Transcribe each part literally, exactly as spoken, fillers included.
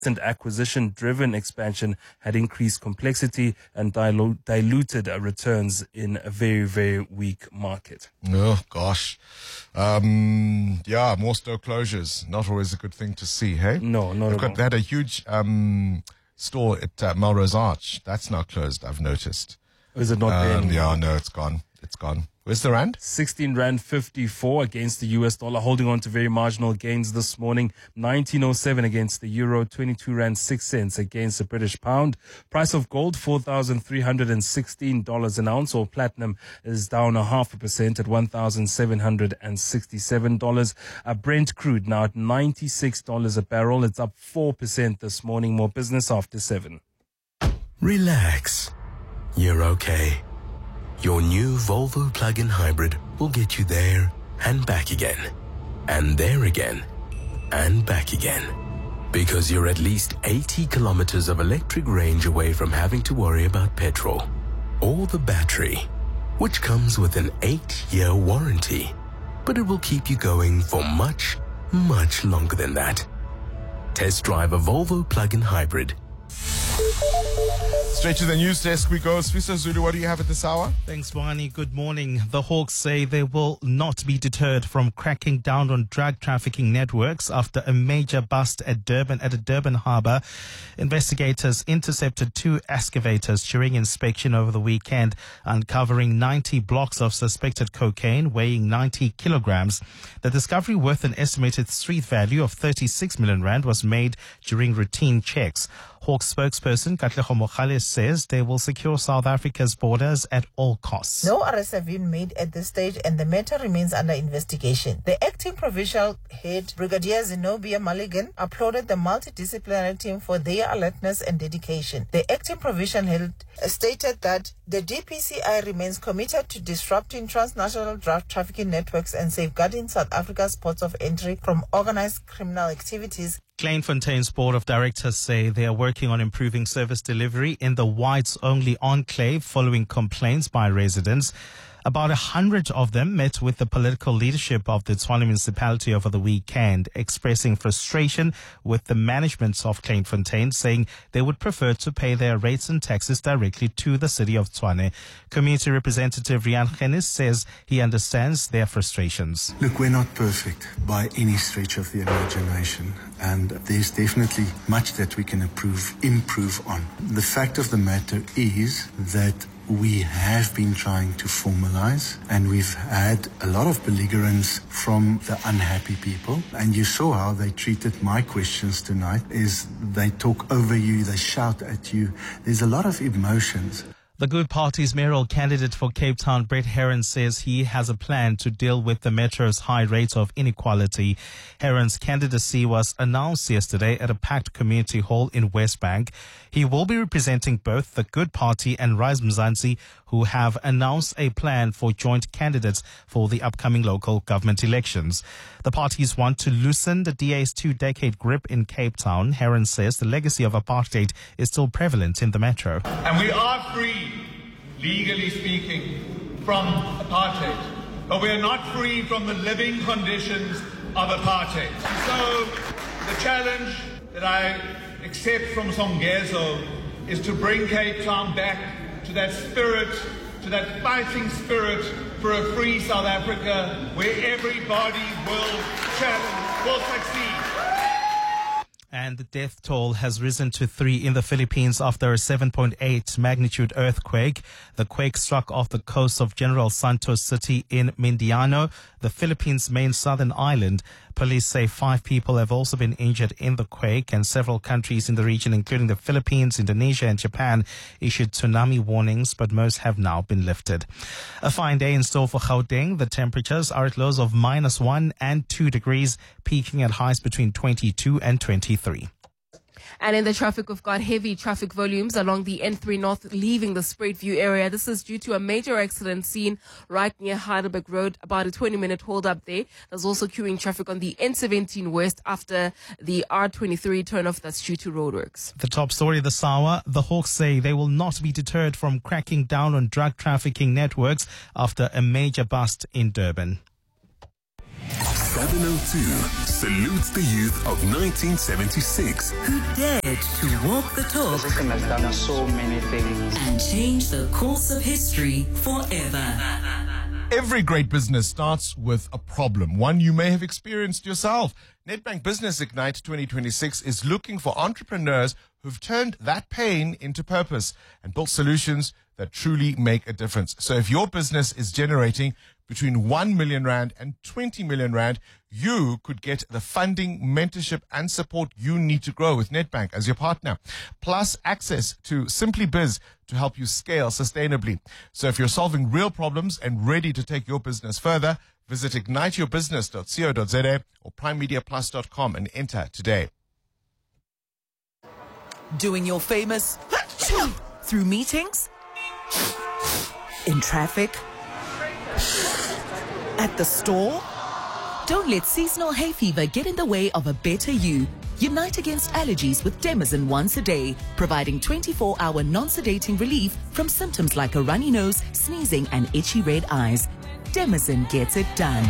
and acquisition-driven expansion had increased complexity and dilu- diluted uh, returns in a very, very weak market. Oh, gosh. Um, yeah, more store closures. Not always a good thing to see, hey? No, not They've at got, all. They had a huge um, store at uh, Melrose Arch. That's now closed, I've noticed. Is it not there Um, anymore? yeah, no, it's gone. It's gone. Where's the rand? sixteen rand fifty-four against the U S dollar, holding on to very marginal gains this morning. nineteen oh seven against the euro, twenty-two rand six cents against the British pound. Price of gold, four thousand three hundred sixteen dollars an ounce, or platinum is down a half a percent at one thousand seven hundred sixty-seven dollars. Uh, Brent crude now at ninety-six dollars a barrel. It's up four percent this morning. More business after seven. Relax. You're okay. Your new Volvo plug-in hybrid will get you there and back again, and there again, and back again. Because you're at least eighty kilometers of electric range away from having to worry about petrol or the battery, which comes with an eight-year warranty. But it will keep you going for much, much longer than that. Test drive a Volvo plug-in hybrid. Straight to the news desk we go. Swiso Zulu, what do you have at this hour? Thanks, Wani. Good morning. The Hawks say they will not be deterred from cracking down on drug trafficking networks after a major bust at Durban at a Durban harbour. Investigators intercepted two excavators during inspection over the weekend, uncovering ninety blocks of suspected cocaine weighing ninety kilograms. The discovery, worth an estimated street value of thirty-six million rand, was made during routine checks. Hawks spokesperson Katlego Mogale says they will secure South Africa's borders at all costs. No arrests have been made at this stage and the matter remains under investigation. The acting provincial head, Brigadier Zenobia Mulligan, applauded the multidisciplinary team for their alertness and dedication. The acting provincial head stated that the D P C I remains committed to disrupting transnational drug trafficking networks and safeguarding South Africa's ports of entry from organized criminal activities. Kleinfontein's board of directors say they are working on improving service delivery in the whites-only enclave following complaints by residents. About a hundred of them met with the political leadership of the Tshwane municipality over the weekend, expressing frustration with the management of Kleinfontein, saying they would prefer to pay their rates and taxes directly to the city of Tshwane. Community Representative Rian Genis says he understands their frustrations. Look, we're not perfect by any stretch of the imagination, and there's definitely much that we can improve, improve on. The fact of the matter is that we have been trying to formalize, and we've had a lot of belligerence from the unhappy people. And you saw how they treated my questions tonight, is they talk over you, they shout at you. There's a lot of emotions. The Good Party's mayoral candidate for Cape Town, Brett Heron, says he has a plan to deal with the metro's high rate of inequality. Heron's candidacy was announced yesterday at a packed community hall in Westbank. He will be representing both the Good Party and Rise Mzansi, who have announced a plan for joint candidates for the upcoming local government elections. The parties want to loosen the D A's two-decade grip in Cape Town. Heron says the legacy of apartheid is still prevalent in the metro. And we are free, legally speaking, from apartheid, but we are not free from the living conditions of apartheid. So the challenge that I accept from Songezo is to bring Cape Town back to that spirit, to that fighting spirit for a free South Africa where everybody will challenge, will succeed. And the death toll has risen to three in the Philippines after a seven point eight magnitude earthquake. The quake struck off the coast of General Santos City in Mindanao, the Philippines' main southern island. Police say five people have also been injured in the quake, and several countries in the region, including the Philippines, Indonesia and Japan, issued tsunami warnings, but most have now been lifted. A fine day in store for Gauteng. The temperatures are at lows of minus one and two degrees, peaking at highs between twenty-two and twenty-three. And in the traffic, we've got heavy traffic volumes along the N three North leaving the Spruitview area. This is due to a major accident seen right near Heidelberg Road, about a twenty minute hold up there. There's also queuing traffic on the N seventeen West after the R twenty-three turnoff that's due to roadworks. The top story this hour, the Hawks say they will not be deterred from cracking down on drug trafficking networks after a major bust in Durban. seven oh two salutes the youth of nineteen seventy-six who dared to walk the talk. The system has done so many things and change the course of history forever. Every great business starts with a problem, one you may have experienced yourself. Nedbank Business Ignite twenty twenty-six is looking for entrepreneurs who've turned that pain into purpose and built solutions that truly make a difference. So if your business is generating between one million rand and twenty million rand, you could get the funding, mentorship and support you need to grow with Nedbank as your partner, plus access to Simply Biz to help you scale sustainably. So if you're solving real problems and ready to take your business further, visit ignite your business dot co dot za or prime media plus dot com and enter today. Doing your famous through meetings, in traffic, at the store. Don't let seasonal hay fever get in the way of a better you. Unite against allergies with Demazin once a day, providing twenty-four hour non-sedating relief from symptoms like a runny nose, sneezing and itchy red eyes. Demazin gets it done.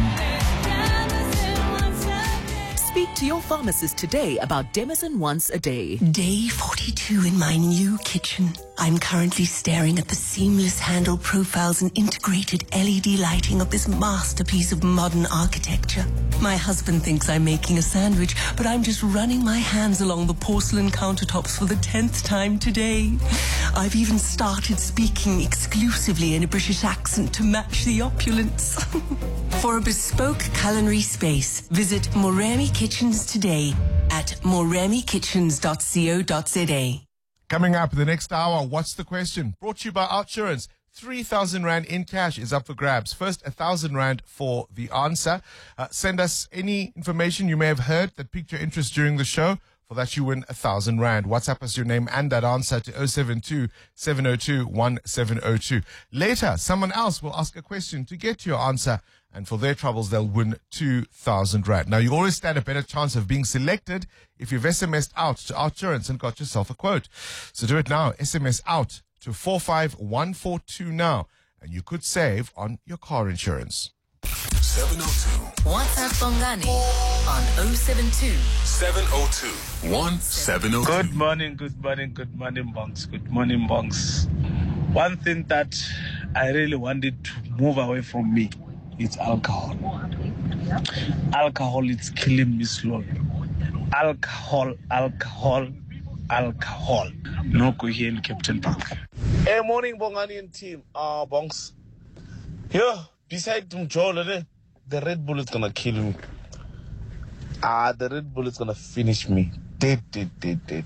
Speak to your pharmacist today about Demazin once a day. Day forty-two in my new kitchen. I'm currently staring at the seamless handle profiles and integrated L E D lighting of this masterpiece of modern architecture. My husband thinks I'm making a sandwich, but I'm just running my hands along the porcelain countertops for the tenth time today. I've even started speaking exclusively in a British accent to match the opulence. For a bespoke culinary space, visit Moremi Kitchens today at moremi kitchens dot co dot za. Coming up in the next hour, what's the question? Brought to you by Outsurance. three thousand rand in cash is up for grabs. First, one thousand rand for the answer. Uh, send us any information you may have heard that piqued your interest during the show. For that, you win one thousand rand. WhatsApp us your name and that answer to oh seven two, seven oh two, one seven oh two. Later, someone else will ask a question to get your answer. And for their troubles, they'll win two thousand rand. Now, you always stand a better chance of being selected if you've S M S'd out to Outsurance and got yourself a quote. So do it now. S M S out to four five one four two now, and you could save on your car insurance. seven oh two. WhatsApp Bongani on oh seven two, seven oh two, one seven oh two. Good morning, good morning, good morning, Bongs. Good morning, Bongs. One thing that I really wanted to move away from me is alcohol. Alcohol is killing me slowly. Alcohol, alcohol, alcohol. No go here in Captain Park. Hey, morning, Bongani and team. Ah, uh, Bongs. Here, beside Joel, the Red Bull is gonna kill me. Ah, the Red Bull is gonna finish me. Dead, dead, dead, dead.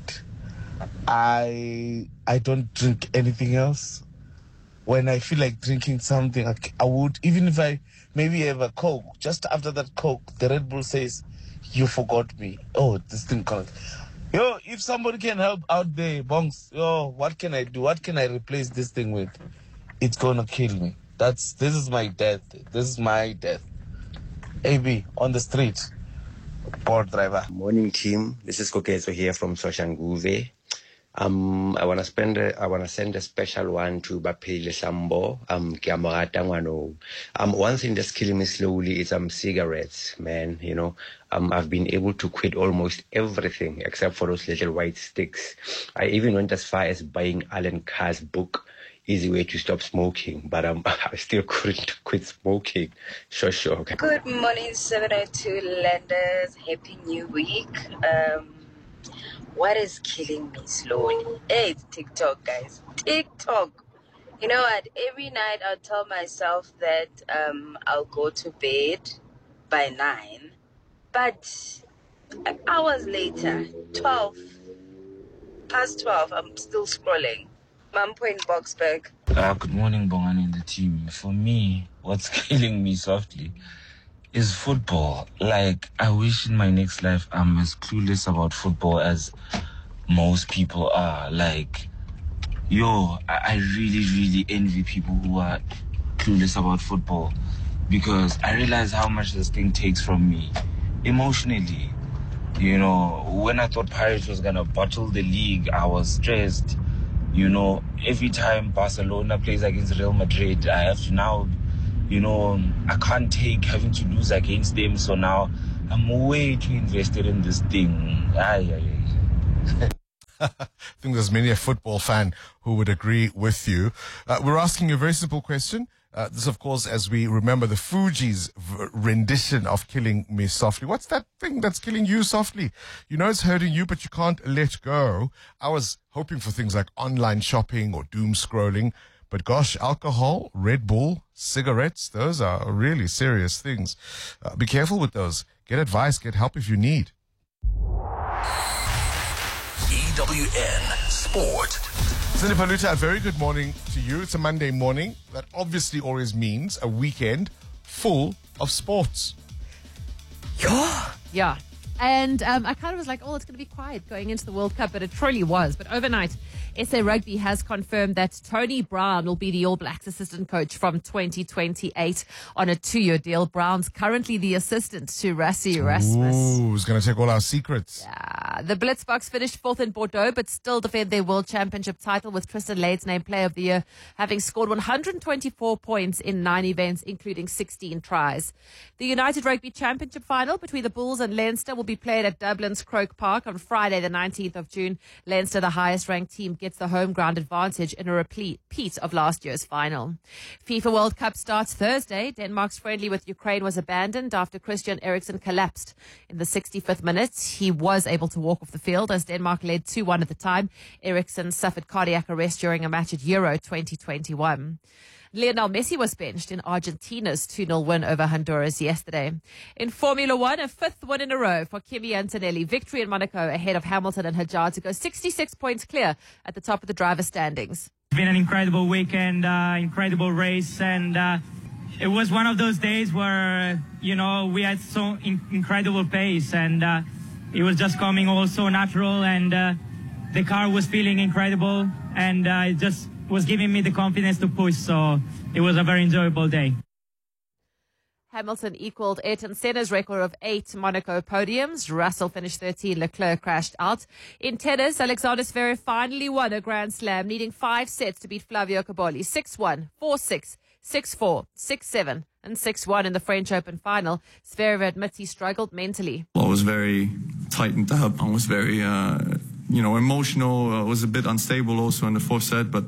I I don't drink anything else. When I feel like drinking something, I, I would, even if I maybe have a Coke, just after that Coke, the Red Bull says, you forgot me. Oh, this thing can't. Yo, if somebody can help out there, Bongs, yo, what can I do? What can I replace this thing with? It's gonna kill me. That's, this is my death. This is my death. A B, on the street. Board driver. Morning, team. This is Kokezo here from Soshanguve. Um, I wanna spend, a, I wanna send a special one to Bapile Sambo. Um, um, one thing that's killing me slowly is um cigarettes, man. You know, um, I've been able to quit almost everything except for those little white sticks. I even went as far as buying Alan Carr's book, Easy Way to Stop Smoking, but um, I still couldn't quit smoking. Sure, sure. Okay. Good morning, seven oh two Lenders. Happy New Week. Um. What is killing me slowly? Hey, it's TikTok, guys. TikTok. You know what? Every night I'll tell myself that um, I'll go to bed by nine. But hours later, twelve, past twelve, I'm still scrolling. Mampo in Boxburg. Uh, good morning, Bongani and the team. For me, what's killing me softly is football. Like, I wish in my next life I'm as clueless about football as most people are. Like, yo, I, I really, really envy people who are clueless about football, because I realize how much this thing takes from me emotionally. You know, when I thought Paris was gonna bottle the league, I was stressed. You know, every time Barcelona plays against Real Madrid, I have to now you know, I can't take having to lose against them. So now I'm way too invested in this thing. Aye, aye, aye. I think there's many a football fan who would agree with you. Uh, we're asking you a very simple question. Uh, this, of course, as we remember the Fugees' v- rendition of Killing Me Softly. What's that thing that's killing you softly? You know it's hurting you, but you can't let go. I was hoping for things like online shopping or doom scrolling. But gosh, alcohol, Red Bull, cigarettes, those are really serious things. Uh, be careful with those. Get advice, get help if you need. E W N Sport. Cindy Paluta, a very good morning to you. It's a Monday morning. That obviously always means a weekend full of sports. Yeah. Yeah. And um, I kind of was like, oh, it's going to be quiet going into the World Cup, but it truly was. But overnight, S A Rugby has confirmed that Tony Brown will be the All Blacks assistant coach from twenty twenty-eight on a two-year deal. Brown's currently the assistant to Rassie Erasmus. Ooh, who's going to take all our secrets? Yeah. The Blitzboks finished fourth in Bordeaux, but still defend their World Championship title, with Tristan Lades named Player of the Year, having scored one hundred twenty-four points in nine events, including sixteen tries. The United Rugby Championship final between the Bulls and Leinster will be played at Dublin's Croke Park on Friday, the nineteenth of June. Leinster, the highest-ranked team, gets the home ground advantage in a repeat of last year's final. FIFA World Cup starts Thursday. Denmark's friendly with Ukraine was abandoned after Christian Eriksen collapsed in the sixty-fifth minute. He was able to walk off the field as Denmark led two one at the time. Eriksen suffered cardiac arrest during a match at Euro twenty twenty-one. Lionel Messi was benched in Argentina's two nil win over Honduras yesterday. In Formula One, a fifth win in a row for Kimi Antonelli. Victory in Monaco ahead of Hamilton and Hadjar to go sixty-six points clear at the top of the driver standings. It's been an incredible weekend, uh, incredible race, and uh, it was one of those days where, you know, we had so in- incredible pace, and uh, it was just coming all so natural, and uh, the car was feeling incredible, and uh, it just was giving me the confidence to push, so it was a very enjoyable day. Hamilton equaled Ayrton Senna's record of eight Monaco podiums. Russell finished thirteen. Leclerc crashed out. In tennis, Alexander Zverev finally won a Grand Slam, needing five sets to beat Flavio Cobolli. six one, four six, six four, six seven, and six one in the French Open final. Zverev admits he struggled mentally. I was very tightened up. I was very, uh, you know, emotional. I was a bit unstable also in the fourth set, but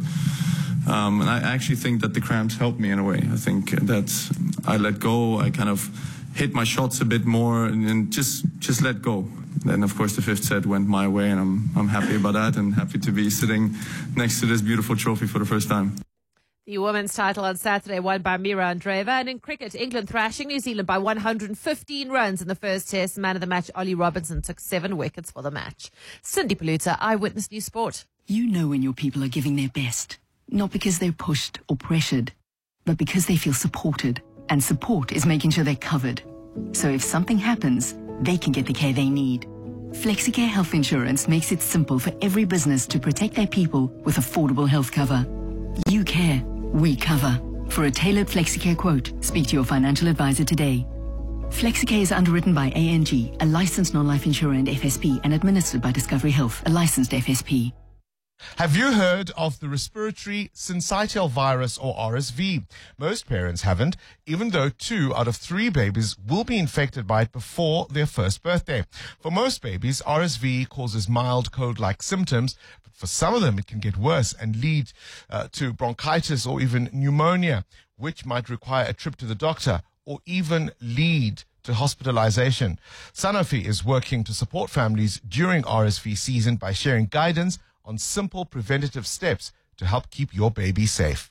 um, and I actually think that the cramps helped me in a way. I think that I let go. I kind of hit my shots a bit more and, and just just let go. Then, of course, the fifth set went my way, and I'm I'm happy about that and happy to be sitting next to this beautiful trophy for the first time. The women's title on Saturday won by Mira Andreeva. And in cricket, England thrashing New Zealand by one hundred fifteen runs in the first test. Man of the match, Ollie Robinson, took seven wickets for the match. Cindy Paluta, Eyewitness News Sport. You know when your people are giving their best, not because they're pushed or pressured, but because they feel supported. And support is making sure they're covered. So if something happens, they can get the care they need. FlexiCare Health Insurance makes it simple for every business to protect their people with affordable health cover. You care. We cover. For a tailored FlexiCare quote, speak to your financial advisor today. FlexiCare is underwritten by A N G, a licensed non-life insurer and F S P, and administered by Discovery Health, a licensed F S P. Have you heard of the respiratory syncytial virus, or R S V? Most parents haven't, even though two out of three babies will be infected by it before their first birthday. For most babies, R S V causes mild cold-like symptoms, but for some of them it can get worse and lead uh, to bronchitis or even pneumonia, which might require a trip to the doctor or even lead to hospitalization. Sanofi is working to support families during R S V season by sharing guidance on simple preventative steps to help keep your baby safe.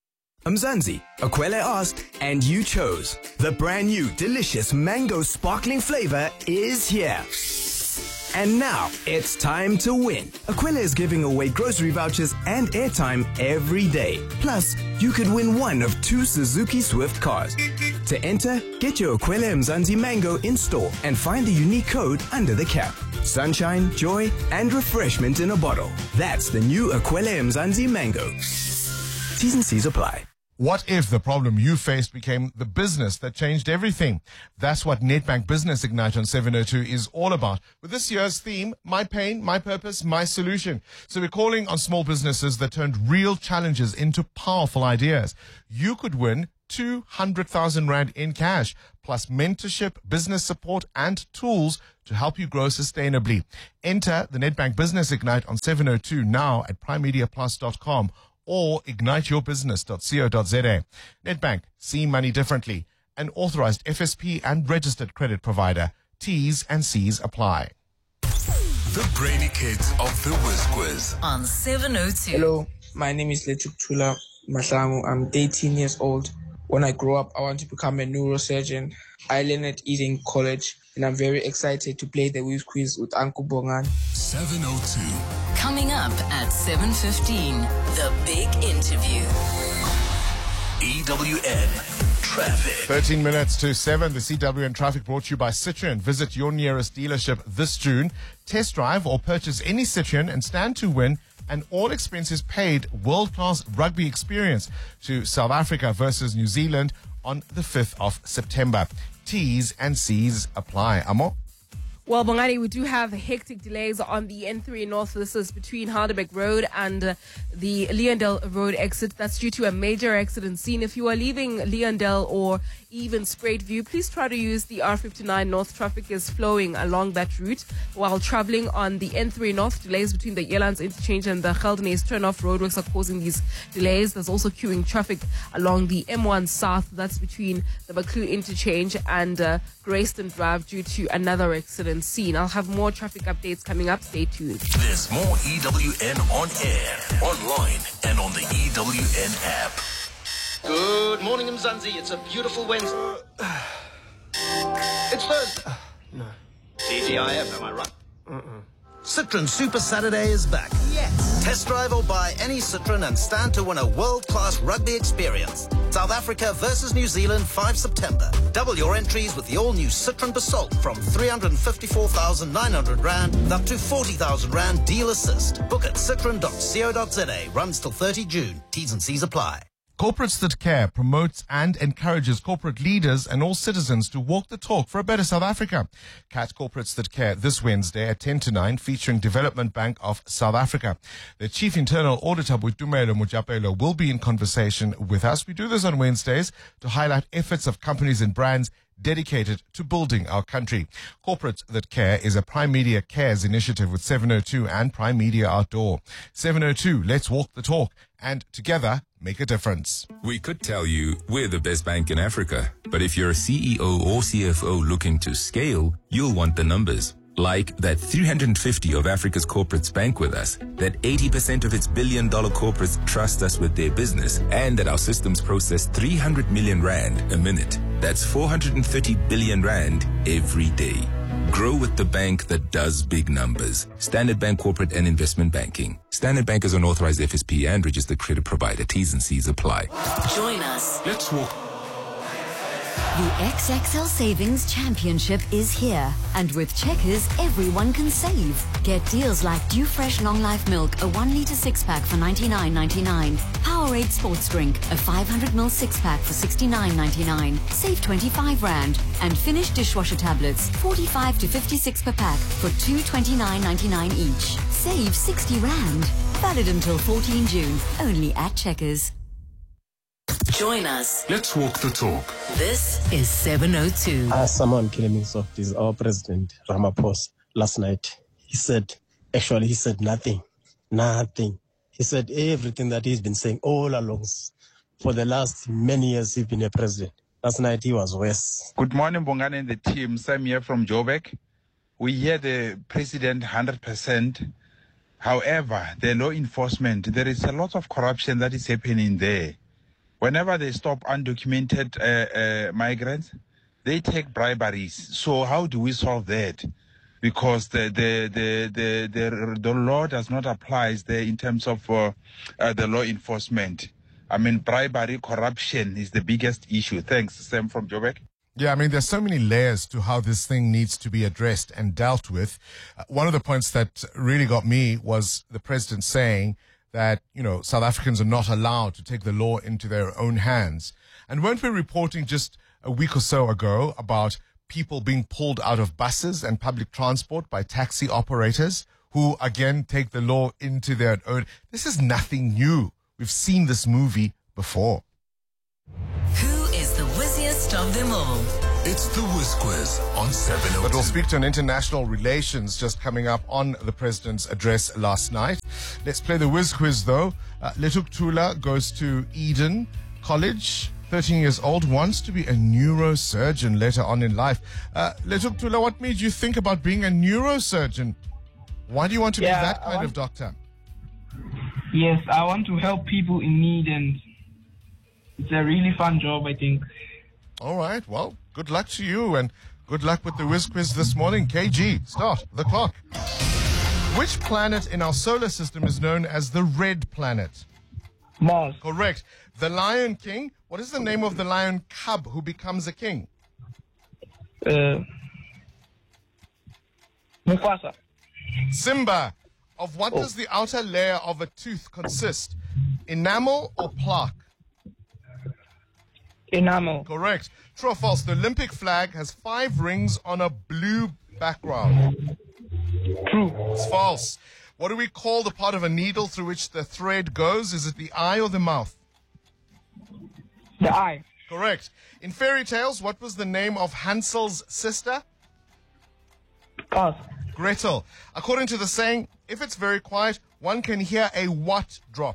Mzansi, Akwele asked, and you chose. The brand new delicious mango sparkling flavor is here. And now it's time to win. Akwele is giving away grocery vouchers and airtime every day. Plus, you could win one of two Suzuki Swift cars. To enter, get your Akwele Mzansi Mango in store and find the unique code under the cap. Sunshine, joy, and refreshment in a bottle. That's the new Akwele Mzansi Mango. T's and C's apply. What if the problem you faced became the business that changed everything? That's what Nedbank Business Ignite on seven oh two is all about. With this year's theme, My Pain, My Purpose, My Solution. So we're calling on small businesses that turned real challenges into powerful ideas. You could win two hundred thousand rand in cash, plus mentorship, business support, and tools to help you grow sustainably. Enter the Nedbank Business Ignite on seven oh two now at prime media plus dot com or ignite your business dot co dot za. Nedbank, see money differently. An authorized F S P and registered credit provider. T's and C's apply. The Brainy Kids of the Whiz Quiz on seven oh two. Hello, my name is Letuk Tula Mahlamu. I'm eighteen years old. When I grow up, I want to become a neurosurgeon. I learned at Eden College, and I'm very excited to play the Whiz Quiz with Uncle Bongan. seven oh two. Coming up at seven fifteen, the big interview. E W N Traffic. thirteen minutes to seven. The C W N Traffic brought to you by Citroen. Visit your nearest dealership this June. Test drive or purchase any Citroen and stand to win an all expenses paid world-class rugby experience to South Africa versus New Zealand on the fifth of September. T's and C's apply. Amo? Well, Bongani, we do have hectic delays on the N three North. This is between Harderbeck Road and uh, the Leondale Road exit. That's due to a major accident scene. If you are leaving Leondale or even Spruit View, please try to use the R fifty-nine North. Traffic is flowing along that route. While traveling on the N three North, delays between the Elands interchange and the Geldenhuys turnoff roadworks are causing these delays. There's also queuing traffic along the M one South. That's between the Maclew interchange and uh, Grayston Drive due to another accident scene. I'll have more traffic updates coming up. Stay tuned. There's more E W N on air, online, and on the E W N app. Good morning, Mzansi. It's a beautiful Wednesday. It's Thursday. No. T G I F, am I right? Uh-uh. Citroen Super Saturday is back. Yes. Test drive or buy any Citroen and stand to win a world-class rugby experience. South Africa versus New Zealand, the fifth of September. Double your entries with the all-new Citroen Basalt from three hundred fifty-four thousand nine hundred rand up to forty thousand rand deal assist. Book at citroen dot co dot za. Runs till thirtieth of June. T's and C's apply. Corporates That Care promotes and encourages corporate leaders and all citizens to walk the talk for a better South Africa. Catch Corporates That Care this Wednesday at ten to nine, featuring Development Bank of South Africa. The Chief Internal Auditor, Boitumelo Mojapelo, will be in conversation with us. We do this on Wednesdays to highlight efforts of companies and brands dedicated to building our country. Corporates That Care is a Prime Media Cares initiative with seven oh two and Prime Media Outdoor. seven oh two, let's walk the talk and together make a difference. We could tell you we're the best bank in Africa, but if you're a C E O or C F O looking to scale, you'll want the numbers. Like that three hundred fifty of Africa's corporates bank with us, that eighty percent of its billion dollar corporates trust us with their business, and that our systems process three hundred million rand a minute. That's four hundred thirty billion rand every day. Grow with the bank that does big numbers. Standard Bank Corporate and Investment Banking. Standard Bank is an authorized F S P and registered credit provider. T's and C's apply. Join us. Let's walk. The X X L Savings Championship is here, and with Checkers, everyone can save. Get deals like Dew Fresh Long Life Milk, a one litre six-pack for ninety-nine ninety-nine. Powerade Sports Drink, a five hundred milliliter six-pack for sixty-nine ninety-nine. Save twenty-five rand. And Finish dishwasher tablets, forty-five to fifty-six per pack for two twenty-nine ninety-nine each. Save sixty rand. Valid until fourteenth of June, only at Checkers. Join us. Let's walk the talk. This is seven oh two. Uh, someone killing me soft is our president, Ramaphosa. Last night, he said, actually, he said nothing. Nothing. He said everything that he's been saying all along. For the last many years, he's been a president. Last night, he was worse. Good morning, Bongani and the team. Sam here from Joburg. We hear the president one hundred percent. However, the law enforcement, there is a lot of corruption that is happening there. Whenever they stop undocumented uh, uh, migrants, they take briberies. So how do we solve that? Because the the the the the, the law does not apply there in terms of uh, uh, the law enforcement. I mean, bribery, corruption is the biggest issue. Thanks, Sam from Joburg. Yeah, I mean, there's so many layers to how this thing needs to be addressed and dealt with. Uh, one of the points that really got me was the president saying that, you know, South Africans are not allowed to take the law into their own hands. And weren't we reporting just a week or so ago about people being pulled out of buses and public transport by taxi operators who, again, take the law into their own? This is nothing new. We've seen this movie before. Who best of them all. It's the Whiz Quiz on seven oh two. But we'll speak to an international relations just coming up on the president's address last night. Let's play the Whiz Quiz, though. Uh, Letuk Tula goes to Eden College. thirteen years old, wants to be a neurosurgeon later on in life. Uh, Letuk Tula, what made you think about being a neurosurgeon? Why do you want to Yeah, be that I kind want- of doctor? Yes, I want to help people in need, and it's a really fun job, I think. All right, well, good luck to you, and good luck with the Whiz Quiz this morning. K G, start the clock. Which planet in our solar system is known as the red planet? Mars. Correct. The Lion King, what is the name of the lion cub who becomes a king? Uh, Mufasa. Simba. Of what does the outer layer of a tooth consist? Enamel or plaque? Enamel. Correct. True or false? The Olympic flag has five rings on a blue background. True. It's false. What do we call the part of a needle through which the thread goes? Is it the eye or the mouth? The eye. Correct. In fairy tales, what was the name of Hansel's sister? Pass. Gretel. According to the saying, if it's very quiet, one can hear a what drop?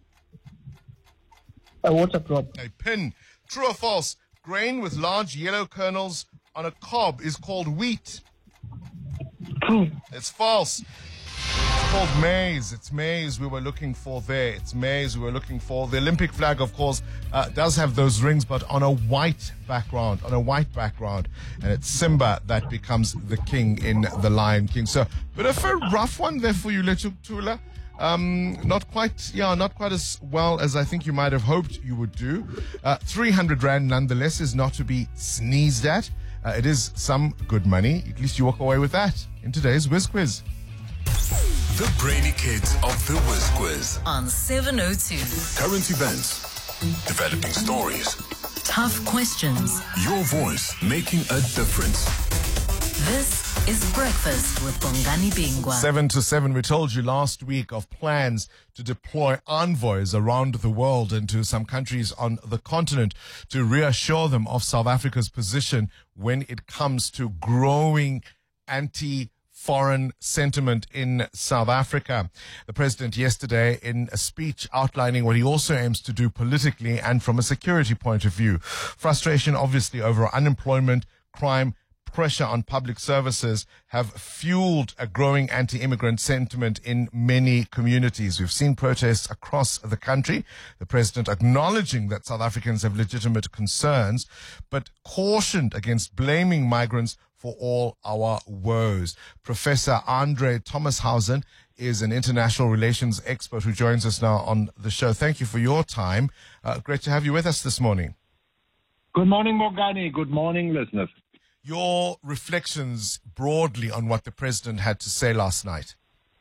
A water drop. A pin. True or false? Grain with large yellow kernels on a cob is called wheat. True. It's false. It's called maize. It's maize we were looking for there. It's maize we were looking for. The Olympic flag, of course, uh, does have those rings, but on a white background, on a white background. And it's Simba that becomes the king in The Lion King. So, bit of a rough one there for you, Letuk Tula. Um, not quite, yeah, not quite as well as I think you might have hoped you would do. Uh, three hundred rand nonetheless is not to be sneezed at. Uh, it is some good money. At least you walk away with that in today's Whiz Quiz. The Brainy Kids of the Whiz Quiz. On seven oh two. Current events, developing stories, Tough questions. your voice making a difference. This is Breakfast with Bongani Bingwa. Seven to seven, we told you last week of plans to deploy envoys around the world and to some countries on the continent to reassure them of South Africa's position when it comes to growing anti-foreign sentiment in South Africa. The president yesterday, in a speech outlining what he also aims to do politically and from a security point of view. Frustration, obviously, over unemployment, crime, pressure on public services have fueled a growing anti-immigrant sentiment in many communities. We've seen protests across the country. The president acknowledging that South Africans have legitimate concerns, but cautioned against blaming migrants for all our woes. Professor Andre Thomashausen is an international relations expert who joins us now on the show. Thank you for your time. Uh, great to have you with us this morning. Good morning, Morgani. Good morning, listeners. Your reflections broadly on what the president had to say last night.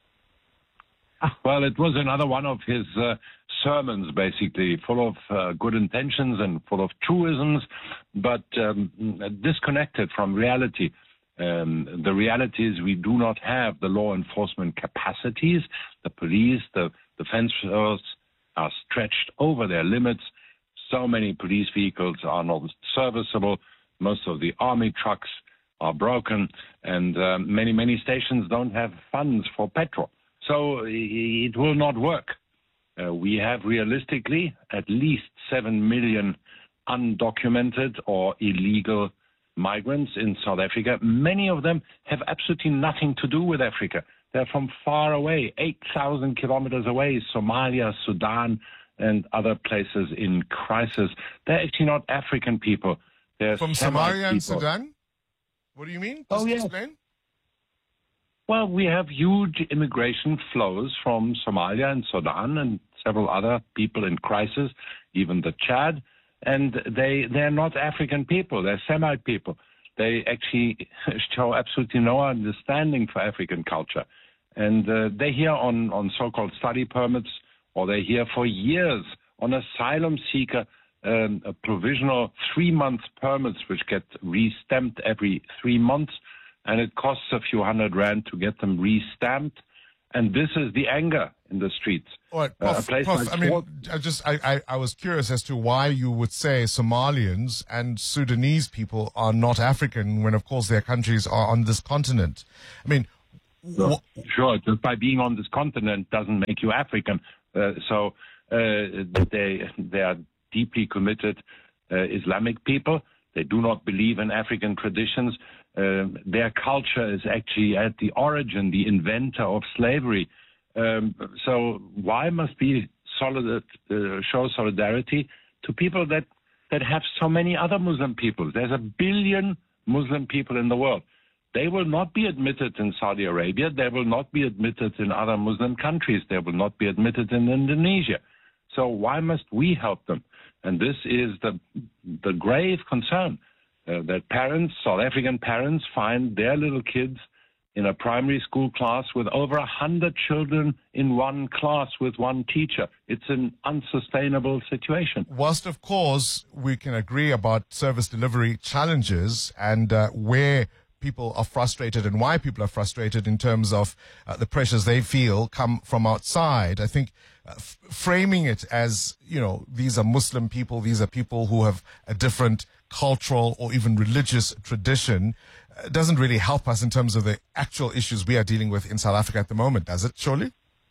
Well, it was another one of his uh, sermons, basically, full of uh, good intentions and full of truisms, but um, disconnected from reality. Um, the reality is we do not have the law enforcement capacities. The police, the defense force are stretched over their limits. So many police vehicles are not serviceable. Most of the army trucks are broken, and uh, many, many stations don't have funds for petrol. So it will not work. Uh, we have realistically at least seven million undocumented or illegal migrants in South Africa. Many of them have absolutely nothing to do with Africa. They're from far away, eight thousand kilometers away, Somalia, Sudan, and other places in crisis. They're actually not African people. They're From Semite Somalia and people. Sudan? What do you mean? Just Oh, yes. explain. Well, we have huge immigration flows from Somalia and Sudan and several other people in crisis, even the Chad. And they, they're not African people. They're Semite people. They actually show absolutely no understanding for African culture. And uh, they're here on, on so-called study permits, or they're here for years on asylum seeker Um, a provisional three-month permits, which get re-stamped every three months, and it costs a few hundred rand to get them re-stamped. And this is the anger in the streets. All right, Uh, Prof, a place Prof, like I mean, Fort- I just, I, I, I was curious as to why you would say Somalians and Sudanese people are not African when, of course, their countries are on this continent. I mean, No, sure, just by being on this continent doesn't make you African. Uh, so uh, they they are deeply committed uh, Islamic people. They do not believe in African traditions. Uh, their culture is actually at the origin, the inventor of slavery. Um, so why must we solid, uh, show solidarity to people that, that have so many other Muslim people? There's a billion Muslim people in the world. They will not be admitted in Saudi Arabia. They will not be admitted in other Muslim countries. They will not be admitted in Indonesia. So why must we help them? And this is the the grave concern uh, that parents, South African parents, find their little kids in a primary school class with over a hundred children in one class with one teacher. It's an unsustainable situation. Whilst, of course, we can agree about service delivery challenges and uh, where people are frustrated and why people are frustrated in terms of uh, the pressures they feel come from outside. I think uh, f- framing it as, you know, these are Muslim people, these are people who have a different cultural or even religious tradition uh, doesn't really help us in terms of the actual issues we are dealing with in South Africa at the moment, does it, surely?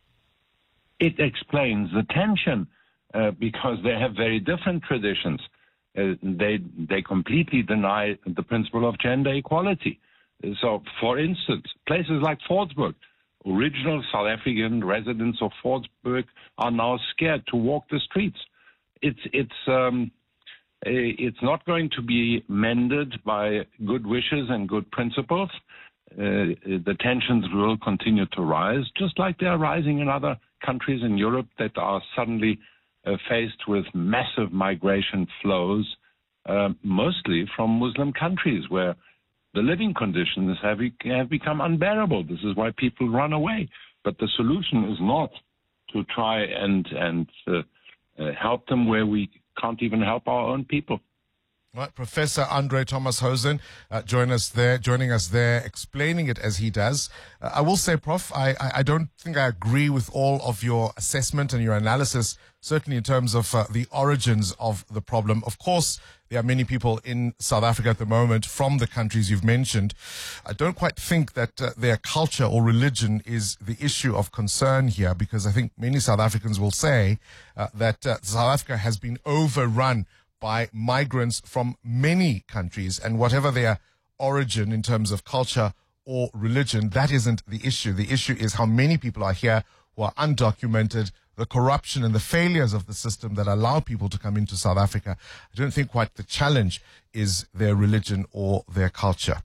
It explains the tension uh, because they have very different traditions. Uh, they they completely deny the principle of gender equality. So, for instance, places like Fordsburg, original South African residents of Fordsburg are now scared to walk the streets. It's it's um, it's not going to be mended by good wishes and good principles. Uh, the tensions will continue to rise, just like they are rising in other countries in Europe that are suddenly Uh, faced with massive migration flows, uh, mostly from Muslim countries where the living conditions have, be- have become unbearable. This is why people run away. But the solution is not to try and, and uh, uh, help them where we can't even help our own people. Right, Professor Andre Thomas Hosen, uh, join us there, joining us there, explaining it as he does. Uh, I will say, Prof, I, I, I don't think I agree with all of your assessment and your analysis, certainly in terms of uh, the origins of the problem. Of course, there are many people in South Africa at the moment from the countries you've mentioned. I don't quite think that uh, their culture or religion is the issue of concern here, because I think many South Africans will say uh, that uh, South Africa has been overrun by migrants from many countries, and whatever their origin in terms of culture or religion, that isn't the issue. The issue is how many people are here who are undocumented, the corruption and the failures of the system that allow people to come into South Africa. I don't think quite the challenge is their religion or their culture.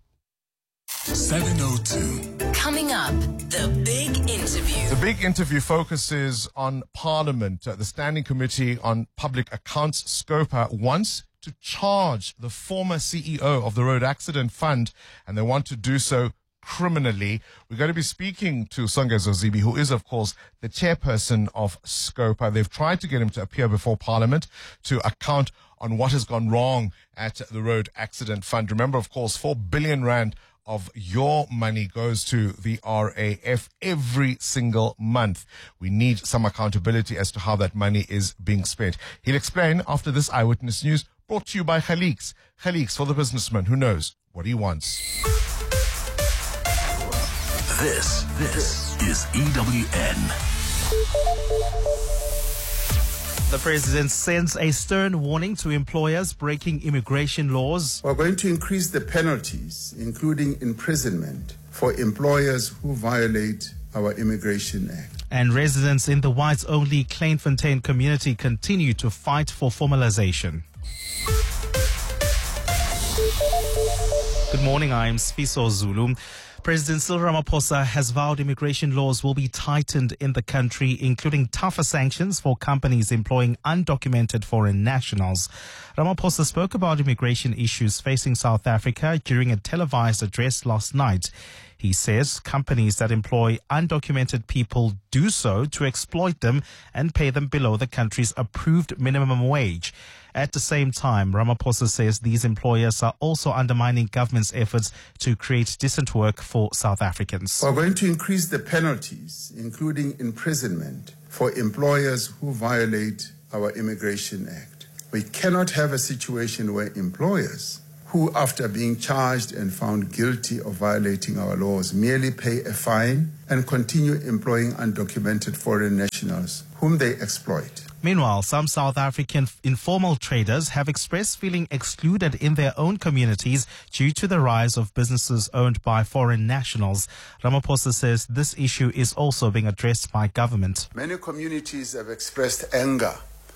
seven oh two. Coming up, the big interview. The big interview focuses on Parliament. Uh, the Standing Committee on Public Accounts, SCOPA, wants to charge the former C E O of the Road Accident Fund, and they want to do so criminally. We're going to be speaking to Songezo Zibi, who is, of course, the chairperson of SCOPA. They've tried to get him to appear before Parliament to account on what has gone wrong at the Road Accident Fund. Remember, of course, four billion rand of your money goes to the R A F every single month. We need some accountability as to how that money is being spent. He'll explain after this Eyewitness News, brought to you by Khalix. Khalix, for the businessman who knows what he wants. This, this is E W N. The president sends a stern warning to employers breaking immigration laws. We're going to increase the penalties, including imprisonment, for employers who violate our Immigration Act. And residents in the whites-only Kleinfontein community continue to fight for formalization. Good morning, I am Sfiso Zulu. President Cyril Ramaphosa has vowed immigration laws will be tightened in the country, including tougher sanctions for companies employing undocumented foreign nationals. Ramaphosa spoke about immigration issues facing South Africa during a televised address last night. He says companies that employ undocumented people do so to exploit them and pay them below the country's approved minimum wage. At the same time, Ramaphosa says these employers are also undermining government's efforts to create decent work for South Africans. We're going to increase the penalties, including imprisonment, for employers who violate our Immigration Act. We cannot have a situation where employers who, after being charged and found guilty of violating our laws, merely pay a fine and continue employing undocumented foreign nationals whom they exploit. Meanwhile, some South African informal traders have expressed feeling excluded in their own communities due to the rise of businesses owned by foreign nationals. Ramaphosa says this issue is also being addressed by government. Many communities have expressed anger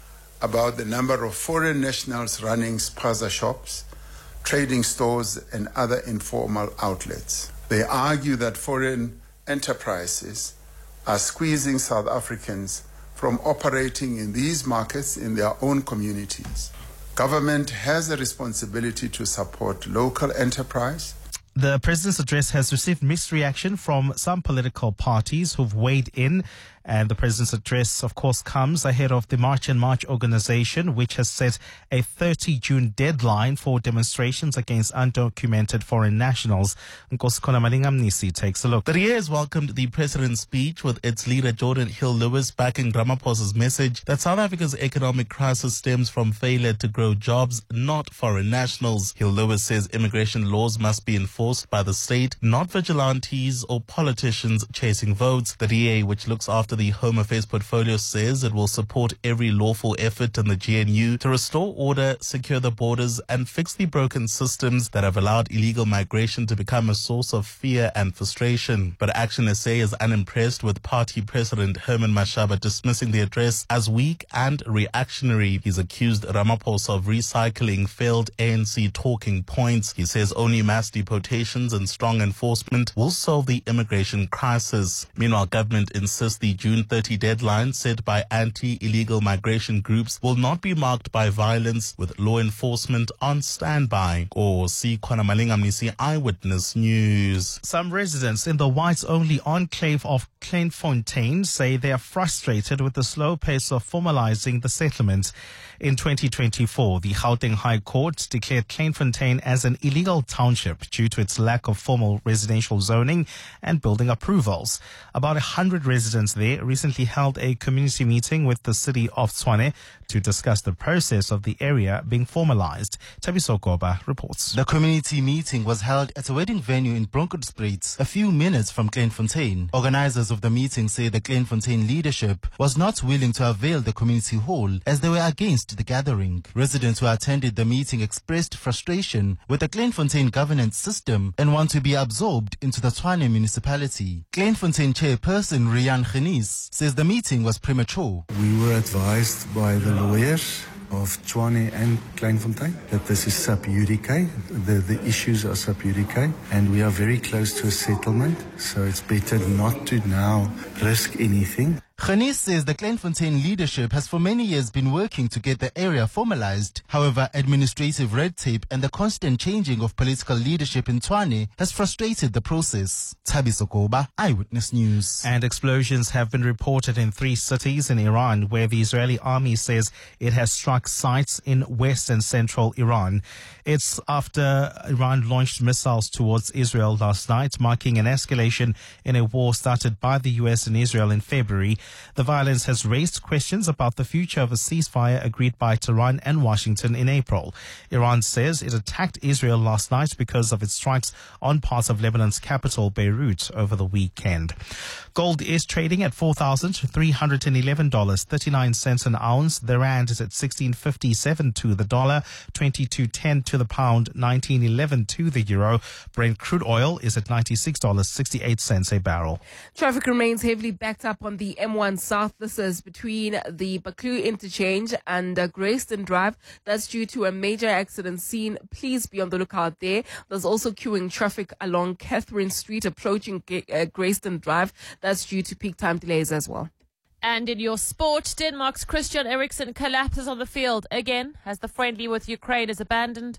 about the number of foreign nationals running spaza shops, trading stores and other informal outlets. They argue that foreign enterprises are squeezing South Africans from operating in these markets in their own communities. Government has a responsibility to support local enterprise. The president's address has received mixed reaction from some political parties who've weighed in. And the president's address, of course, comes ahead of the March and March organization, which has set a thirty June deadline for demonstrations against undocumented foreign nationals. Nkosikola Malingamnisi takes a look. The R I A has welcomed the president's speech, with its leader Jordan Hill-Lewis backing Ramaphosa's message that South Africa's economic crisis stems from failure to grow jobs, not foreign nationals. Hill-Lewis says immigration laws must be enforced by the state, not vigilantes or politicians chasing votes. The R I A, which looks after the Home Affairs portfolio, says it will support every lawful effort in the G N U to restore order, secure the borders and fix the broken systems that have allowed illegal migration to become a source of fear and frustration. But Action S A is unimpressed with party president Herman Mashaba dismissing the address as weak and reactionary. He's accused Ramaphosa of recycling failed A N C talking points. He says only mass deportations and strong enforcement will solve the immigration crisis. Meanwhile, government insists the June thirtieth deadline set by anti-illegal migration groups will not be marked by violence, with law enforcement on standby. Or see Kwana Malingamnisi, Eyewitness News. Some residents in the whites-only enclave of Kleinfontein say they are frustrated with the slow pace of formalizing the settlement. In twenty twenty-four, the Gauteng High Court declared Kleinfontein as an illegal township due to its lack of formal residential zoning and building approvals. About a hundred residents there recently held a community meeting with the city of Tshwane to discuss the process of the area being formalized. Tabiso Goba reports. The community meeting was held at a wedding venue in Bronkhorstspruit, a few minutes from Kleinfontein. Organizers of the meeting say the Kleinfontein leadership was not willing to avail the community hall as they were against the gathering. Residents who attended the meeting expressed frustration with the Kleinfontein governance system and want to be absorbed into the Tshwane municipality. Kleinfontein chairperson Rian Genis says the meeting was premature. We were advised by the lawyers of Tshwane and Kleinfontein that this is sub judice, the, the issues are sub judice, and we are very close to a settlement, so it's better not to now risk anything. Genis says the Kleinfontein leadership has for many years been working to get the area formalized. However, administrative red tape and the constant changing of political leadership in Tshwane has frustrated the process. Tabiso Goba, Eyewitness News. And explosions have been reported in three cities in Iran, where the Israeli army says it has struck sites in west and central Iran. It's after Iran launched missiles towards Israel last night, marking an escalation in a war started by the U S and Israel in February. The violence has raised questions about the future of a ceasefire agreed by Tehran and Washington in April. Iran says it attacked Israel last night because of its strikes on parts of Lebanon's capital, Beirut, over the weekend. Gold is trading at four thousand three hundred eleven dollars and thirty-nine cents an ounce. The rand is at sixteen fifty-seven to the dollar, twenty-two ten to the pound, nineteen eleven to the euro. Brent crude oil is at ninety-six dollars and sixty-eight cents a barrel. Traffic remains heavily backed up on the M one South. This is between the Buccleuch interchange and uh, Grayston Drive. That's due to a major accident scene. Please be on the lookout there. There's also queuing traffic along Catherine Street approaching G- uh, Grayston Drive. That's due to peak time delays as well. And in your sport, Denmark's Christian Eriksen collapses on the field again as the friendly with Ukraine is abandoned.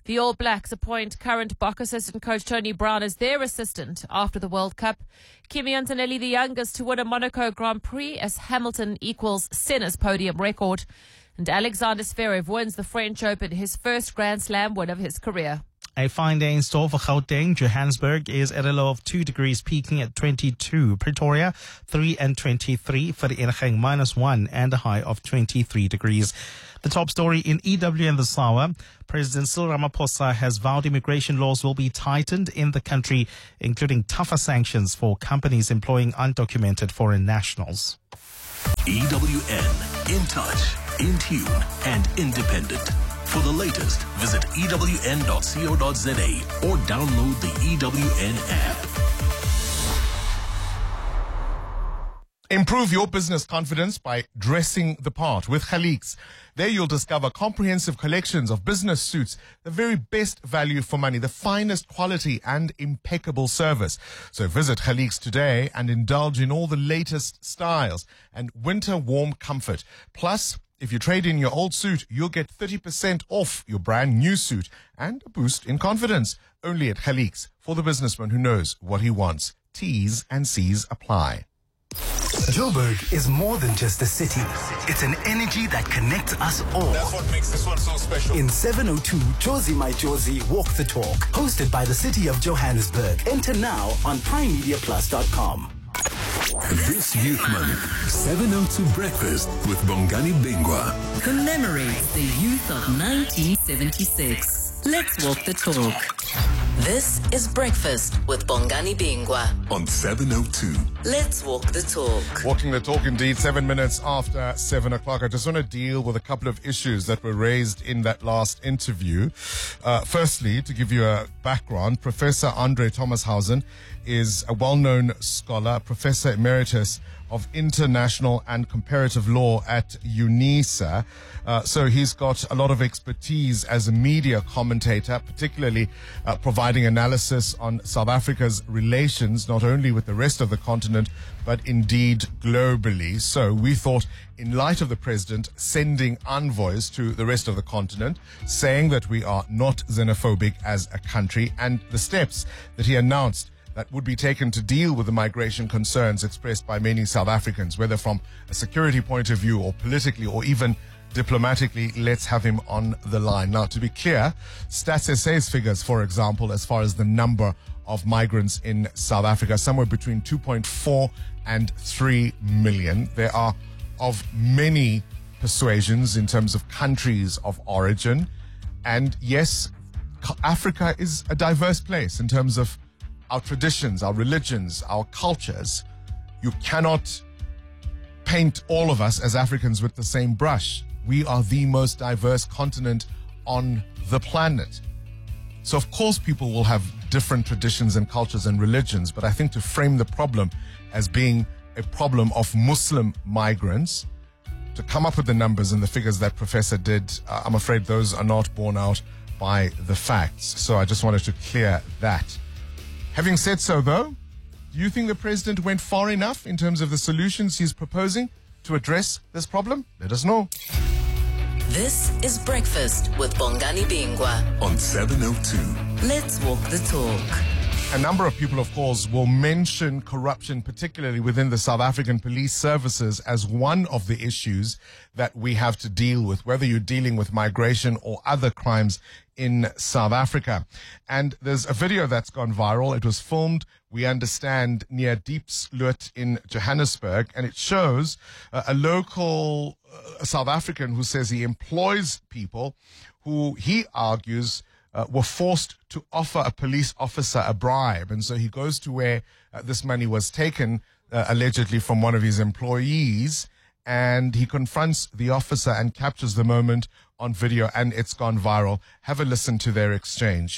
The All Blacks appoint current Bok assistant coach Tony Brown as their assistant after the World Cup. Kimi Antonelli, the youngest to win a Monaco Grand Prix, as Hamilton equals Senna's podium record. And Alexander Zverev wins the French Open, his first Grand Slam win of his career. A fine day in store for Gauteng. Johannesburg is at a low of two degrees, peaking at twenty-two. Pretoria, three and twenty-three. Vereeniging, minus one and a high of twenty-three degrees. The top story in E W and the SAWA. President Cyril Ramaphosa has vowed immigration laws will be tightened in the country, including tougher sanctions for companies employing undocumented foreign nationals. E W N, in touch, in tune, and independent. For the latest, visit E W N dot co dot za or download the E W N app. Improve your business confidence by dressing the part with Khaliks. There you'll discover comprehensive collections of business suits, the very best value for money, the finest quality and impeccable service. So visit Khaliks today and indulge in all the latest styles and winter warm comfort. Plus, if you trade in your old suit, you'll get thirty percent off your brand new suit and a boost in confidence. Only at Khaliks, for the businessman who knows what he wants. T's and C's apply. Joburg is more than just a city. It's an energy that connects us all. That's what makes this one so special. In seven oh two, Josie My Josie Walk the Talk, hosted by the City of Johannesburg. Enter now on prime media plus dot com. This Youth Month, seven oh two Breakfast with Bongani Bingwa commemorates the youth of nineteen seventy-six. Let's walk the talk. This is Breakfast with Bongani Bingwa on seven oh two. Let's walk the talk. Walking the talk indeed, seven minutes after seven o'clock. I just want to deal with a couple of issues that were raised in that last interview. Uh, firstly, to give you a background, Professor Andre Thomashausen is a well-known scholar, Professor Emeritus of International and Comparative Law at UNISA. Uh, so he's got a lot of expertise as a media commentator, particularly uh, providing analysis on South Africa's relations, not only with the rest of the continent, but indeed globally. So we thought, in light of the president sending envoys to the rest of the continent, saying that we are not xenophobic as a country, and the steps that he announced that would be taken to deal with the migration concerns expressed by many South Africans, whether from a security point of view or politically or even diplomatically. Let's have him on the line. Now, to be clear, Stats S A's figures, for example, as far as the number of migrants in South Africa, somewhere between two point four and three million. There are of many persuasions in terms of countries of origin. And yes, Africa is a diverse place in terms of our traditions, our religions, our cultures. You cannot paint all of us as Africans with the same brush. We are the most diverse continent on the planet. So of course people will have different traditions and cultures and religions, but I think to frame the problem as being a problem of Muslim migrants, to come up with the numbers and the figures that Professor did, uh, I'm afraid those are not borne out by the facts. So I just wanted to clear that. Having said so, though, do you think the president went far enough in terms of the solutions he's proposing to address this problem? Let us know. This is Breakfast with Bongani Bingwa on seven oh two. Let's walk the talk. A number of people, of course, will mention corruption, particularly within the South African police services, as one of the issues that we have to deal with, whether you're dealing with migration or other crimes in South Africa. And there's a video that's gone viral. It was filmed, we understand, near Diepsloot in Johannesburg, and it shows uh, a local uh, South African who says he employs people who he argues Uh, were forced to offer a police officer a bribe. And so he goes to where uh, this money was taken, uh, allegedly from one of his employees, and he confronts the officer and captures the moment on video, and it's gone viral. Have a listen to their exchange.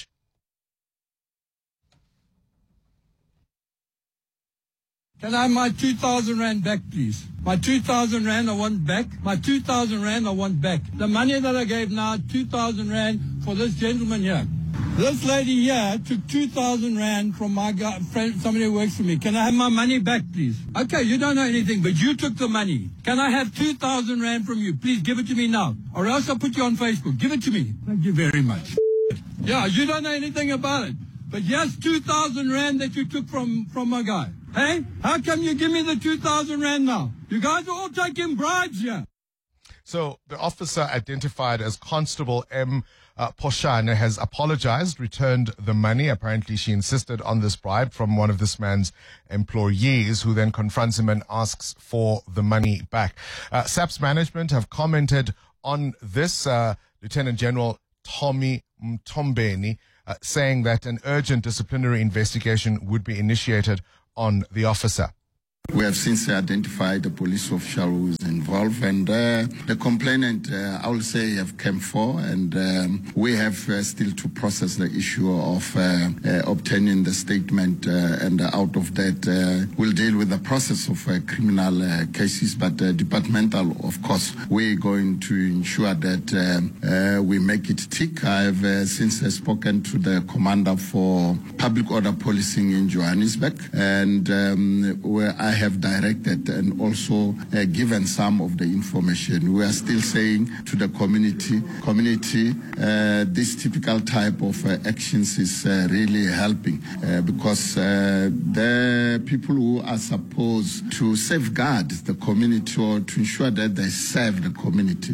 Can I have my two thousand rand back, please? My two thousand rand I want back. My two thousand rand I want back. The money that I gave now, two thousand rand for this gentleman here. This lady here took two thousand rand from my guy, friend, somebody who works for me. Can I have my money back, please? Okay, you don't know anything, but you took the money. Can I have two thousand rand from you? Please give it to me now, or else I'll put you on Facebook. Give it to me. Thank you very much. Yeah, you don't know anything about it. But yes, two thousand rand that you took from, from a guy. Hey, how come you give me the two thousand rand now? You guys are all taking bribes here. So the officer identified as Constable M. Uh, Poshane has apologized, returned the money. Apparently she insisted on this bribe from one of this man's employees, who then confronts him and asks for the money back. Uh, S A P's management have commented on this. Uh, Lieutenant General Tommy Mtombeni uh, saying that an urgent disciplinary investigation would be initiated on the officer. We have since identified the police official who is involved, and uh, the complainant, uh, I will say, have come for, and um, we have uh, still to process the issue of uh, uh, obtaining the statement, uh, and out of that, uh, we'll deal with the process of uh, criminal uh, cases, but uh, departmental, of course, we're going to ensure that uh, uh, we make it tick. I have uh, since uh, spoken to the commander for public order policing in Johannesburg, and um, where I have directed and also uh, given some of the information. We are still saying to the community, community, uh, this typical type of uh, actions is uh, really helping uh, because uh, the people who are supposed to safeguard the community or to ensure that they serve the community.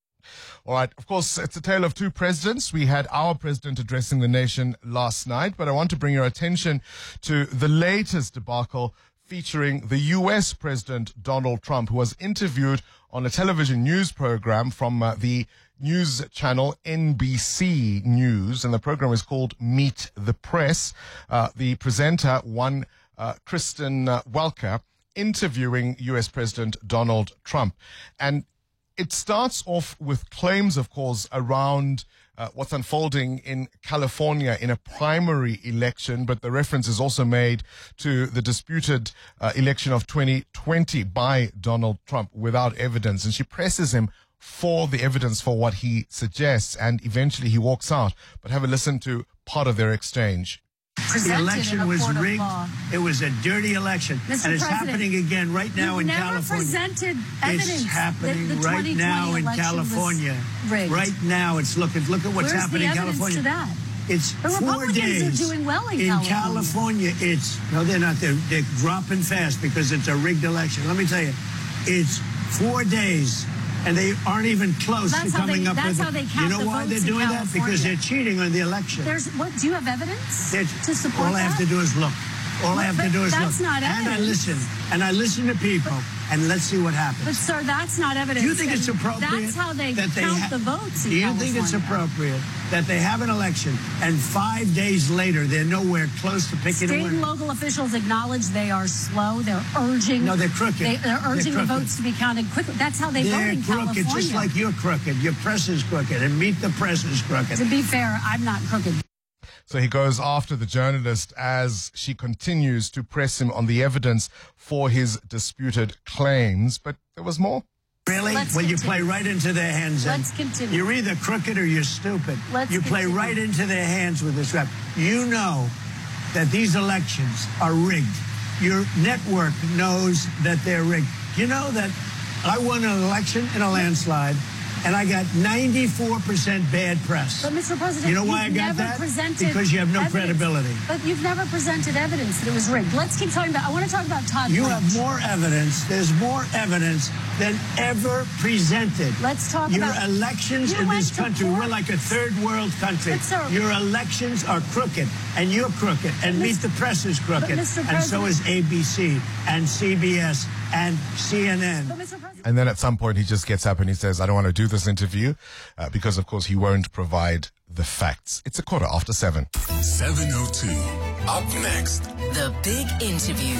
All right. Of course, it's a tale of two presidents. We had our president addressing the nation last night, but I want to bring your attention to the latest debacle featuring the U S President Donald Trump, who was interviewed on a television news program from uh, the news channel N B C News, and the program is called Meet the Press. Uh, the presenter, one uh, Kristen uh, Welker, interviewing U S President Donald Trump. And it starts off with claims, of course, around Uh, what's unfolding in California in a primary election, but the reference is also made to the disputed uh, election of twenty twenty by Donald Trump without evidence. And she presses him for the evidence for what he suggests, and eventually he walks out. But have a listen to part of their exchange. The election was rigged. It was a dirty election. Mister And it's President, happening again right now in never California. presented evidence It's happening that the right now in election California. was rigged. Right now, it's looking. Look at what's Where's happening the in evidence California. to that? It's The four Republicans days. are doing well in, in California. California. It's no, they're not. They're, they're dropping fast because it's a rigged election. Let me tell you, it's four days. And they aren't even close That's to how coming they- up that's with how they it. count You know the why votes they're in doing that? Because California. they're cheating on the election. There's what? Do you have evidence They're- to support All I have that? to do is look. All I have But to do is that's look. not and I evidence. listen. And I listen to people. And let's see what happens. But sir, that's not evidence. Do you think it's And appropriate? That's how they that they count ha- the votes in Do you California. think it's appropriate that they have an election and five days later they're nowhere close to picking State a and winner? local officials acknowledge they are slow. They're urging. No, they're crooked. They, they're They're urging the crooked. votes to be counted quickly. That's how they vote They're in crooked, California. just like you're crooked. Your press is crooked, and Meet the Press is crooked. To be fair, I'm not crooked. So he goes after the journalist as she continues to press him on the evidence for his disputed claims. But there was more. Really? Let's well, you continue. play right into their hands. then. Let's continue. You're either crooked or you're stupid. Let's you play continue. right into their hands with this rap. You know that these elections are rigged. Your network knows that they're rigged. You know that I won an election in a landslide, and I got ninety-four percent bad press. But Mister President, you know why I you've got never that? presented Because you have no evidence. credibility. But you've never presented evidence that it was rigged. Let's keep talking about. I want to talk about Todd. You Blanche. have more evidence. There's more evidence than ever presented. Let's talk Your about- elections You in went this to country, court. we're like a third world country. But, sir- Your elections are crooked, and you're crooked, and Meet the Press is crooked, Mister and so is A B C, and C B S, and C N N. But Mister President, And then at some point he just gets up and he says, I don't want to do this interview uh, because, of course, he won't provide the facts. It's a quarter after seven. seven oh two. Up next, The Big Interview.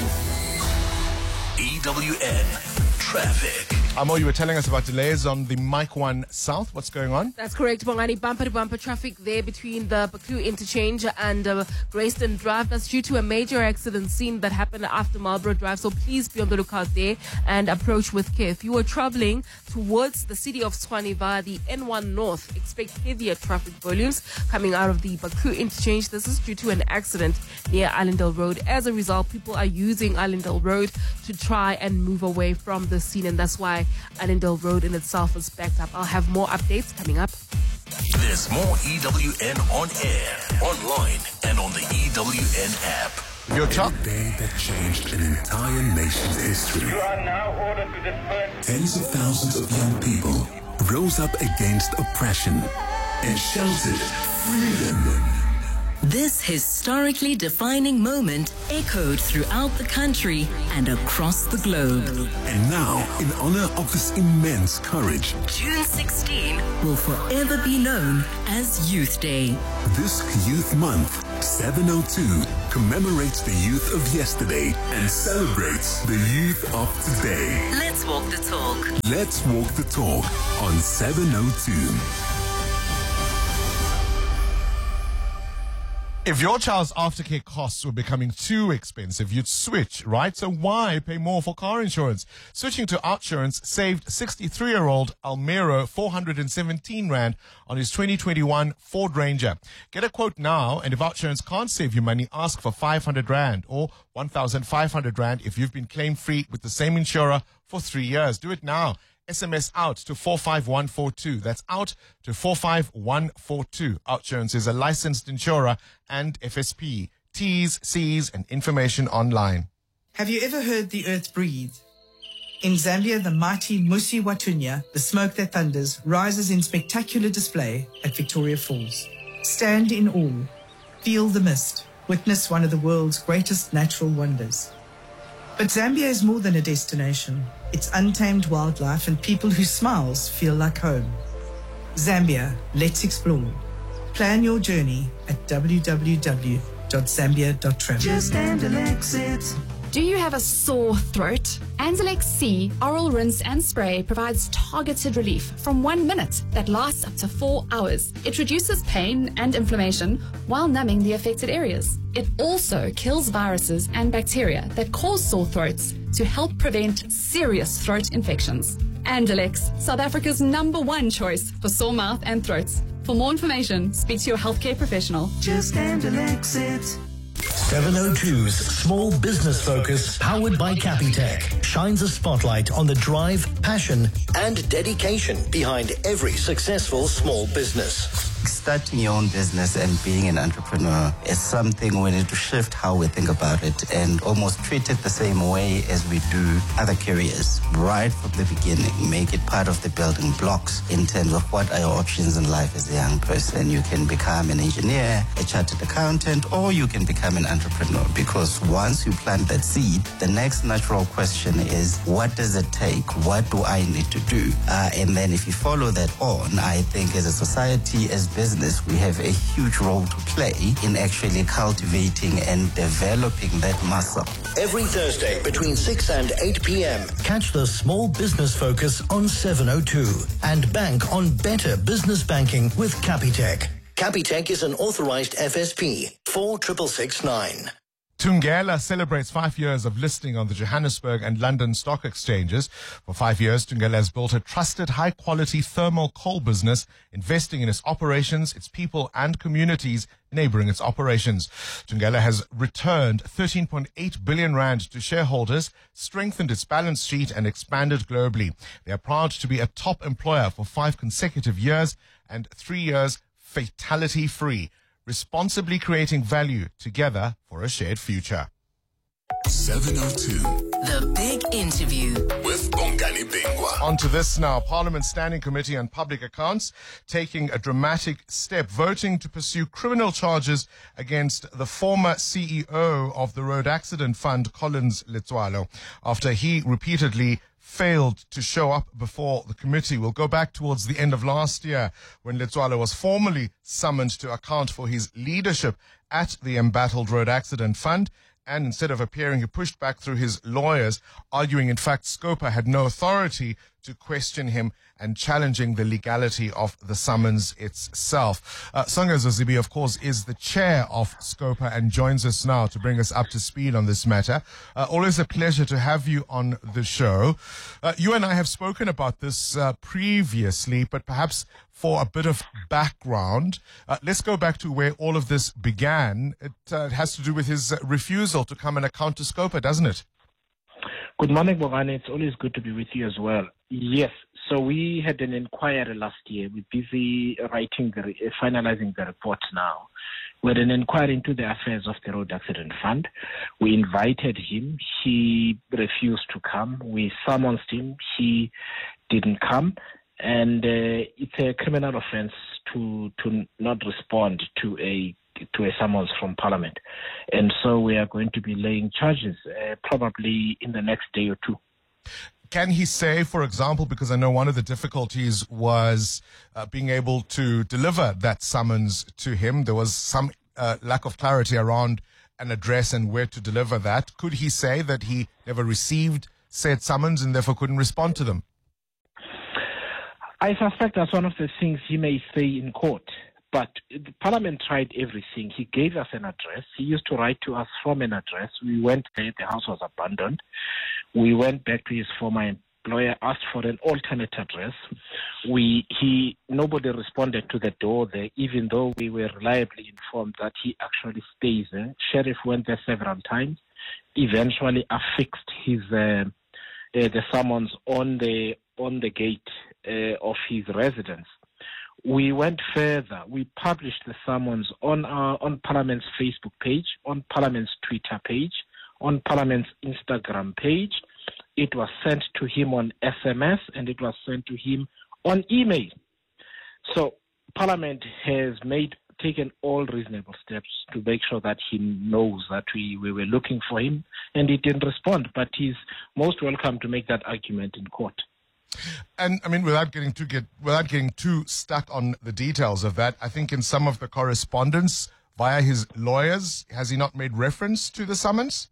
E W N Traffic. Amo, you were telling us about delays on the Mike one South. What's going on? That's correct, Bongani. Bumper to bumper traffic there between the Baklu interchange and uh, Grayston Drive. That's due to a major accident scene that happened after Marlborough Drive. So please be on the lookout there and approach with care. If you are traveling towards the city of Tshwane via the N one North, expect heavier traffic volumes coming out of the Baklu interchange. This is due to an accident near Allendale Road. As a result, people are using Allendale Road to try and move away from the scene, and that's why Allendale Road in itself is backed up. I'll have more updates coming up. There's more E W N on air, online, and on the E W N app. Your top day that changed an entire nation's history. You are now ordered to disperse. Tens of thousands of young people rose up against oppression and shouted freedom. This historically defining moment echoed throughout the country and across the globe. And now, in honor of this immense courage, June sixteenth will forever be known as Youth Day. This Youth Month, seven oh two, commemorates the youth of yesterday and celebrates the youth of today. Let's walk the talk. Let's walk the talk on seven oh two. If your child's aftercare costs were becoming too expensive, you'd switch, right? So why pay more for car insurance? Switching to Outsurance saved sixty-three-year-old Almero four hundred seventeen rand on his twenty twenty-one Ford Ranger. Get a quote now, and if Outsurance can't save you money, ask for five hundred rand or one thousand five hundred rand if you've been claim-free with the same insurer for three years. Do it now. S M S out to four five one four two. That's out to four five one four two. Outsurance is a licensed insurer and F S P. T's, C's, and information online. Have you ever heard the earth breathe? In Zambia, the mighty Musi Watunya, the smoke that thunders, rises in spectacular display at Victoria Falls. Stand in awe. Feel the mist. Witness one of the world's greatest natural wonders. But Zambia is more than a destination. It's untamed wildlife and people whose smiles feel like home. Zambia, let's explore. Plan your journey at w w w dot zambia dot travel. Just Anzalex it. Do you have a sore throat? Anzalex C Oral Rinse and Spray provides targeted relief from one minute that lasts up to four hours. It reduces pain and inflammation while numbing the affected areas. It also kills viruses and bacteria that cause sore throats to help prevent serious throat infections. Anzalex, South Africa's number one choice for sore mouth and throats. For more information, speak to your healthcare professional. Just Anzalex it. seven oh two's Small Business Focus, powered by Capitec, shines a spotlight on the drive, passion, and dedication behind every successful small business. Starting your own business and being an entrepreneur is something we need to shift how we think about it and almost treat it the same way as we do other careers. Right from the beginning, make it part of the building blocks in terms of what are your options in life as a young person. You can become an engineer, a chartered accountant, or you can become an entrepreneur, because once you plant that seed, the next natural question is, what does it take? What do I need to do? Uh, and then if you follow that on, I think as a society, as business, we have a huge role to play in actually cultivating and developing that muscle. Every Thursday between six and eight p.m. Catch the Small Business Focus on seven oh two and bank on better business banking with Capitec. Capitec is an authorized F S P four six six nine. Thungela celebrates five years of listing on the Johannesburg and London stock exchanges. For five years, Thungela has built a trusted, high-quality thermal coal business, investing in its operations, its people, and communities neighboring its operations. Thungela has returned thirteen point eight billion rand to shareholders, strengthened its balance sheet, and expanded globally. They are proud to be a top employer for five consecutive years and three years fatality-free. Responsibly creating value together for a shared future. seven oh two. The Big Interview with Bongani Bingwa. On to this now. Parliament's Standing Committee on Public Accounts taking a dramatic step, voting to pursue criminal charges against the former C E O of the Road Accident Fund, Collins Letsoalo, after he repeatedly failed to show up before the committee. We'll go back towards the end of last year when Letsoalo was formally summoned to account for his leadership at the embattled Road Accident Fund. And instead of appearing, he pushed back through his lawyers, arguing, in fact, Scopa had no authority to question him and challenging the legality of the summons itself. Uh, Songa Zozibi, of course, is the chair of Scopa and joins us now to bring us up to speed on this matter. Uh, always a pleasure to have you on the show. Uh, you and I have spoken about this uh, previously, but perhaps for a bit of background, uh, let's go back to where all of this began. It uh, has to do with his uh, refusal to come and account to Scopa, doesn't it? Good morning, Bongani. It's always good to be with you as well. Yes. So we had an inquiry last year. We're busy writing, the, uh, finalizing the report now. We had an inquiry into the affairs of the Road Accident Fund. We invited him. He refused to come. We summoned him. He didn't come. And uh, it's a criminal offense to to not respond to a to a summons from Parliament. And so we are going to be laying charges uh, probably in the next day or two. Can he say, for example, because I know one of the difficulties was uh, being able to deliver that summons to him. There was some uh, lack of clarity around an address and where to deliver that. Could he say that he never received said summons and therefore couldn't respond to them? I suspect that's one of the things he may say in court. But the Parliament tried everything. He gave us an address. He used to write to us from an address. We went there. The house was abandoned. We went back to his former employer, asked for an alternate address. We he nobody responded to the door there, even though we were reliably informed that he actually stays there. Sheriff went there several times. Eventually affixed his uh, uh, the summons on the on the gate uh, of his residence. We went further. We published the summons on our, on Parliament's Facebook page, on Parliament's Twitter page, on Parliament's Instagram page. It was sent to him on S M S and it was sent to him on email. So Parliament has made taken all reasonable steps to make sure that he knows that we, we were looking for him, and he didn't respond. But he's most welcome to make that argument in court. And I mean, without getting too get without getting too stuck on the details of that, I think in some of the correspondence via his lawyers, has he not made reference to the summons?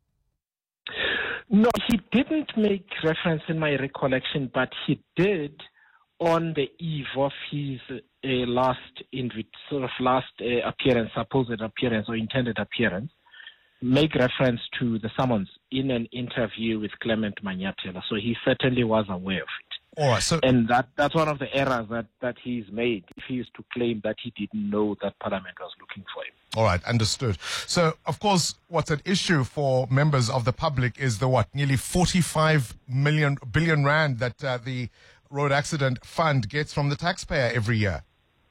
No, he didn't make reference in my recollection, but he did on the eve of his uh, last invit, sort of last uh, appearance, supposed appearance or intended appearance, make reference to the summons in an interview with Clement Manyathela. So he certainly was aware of it. All right, so and that, that's one of the errors that, that he's made, if he is to claim that he didn't know that Parliament was looking for him. All right, understood. So, of course, what's at issue for members of the public is the what? Nearly forty-five million billion rand that uh, the Road Accident Fund gets from the taxpayer every year.